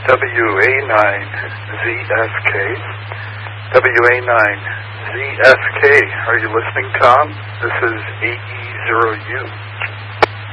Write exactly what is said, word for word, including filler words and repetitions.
W A nine Z S K. W A nine Z S K. Are you listening, Tom? This is A E zero U.